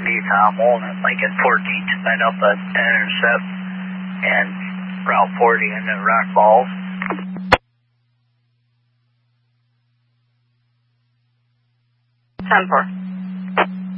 Tom Wolin, Lincoln 14, spin up an intercept and Route 40 into Rock Falls. 10-4.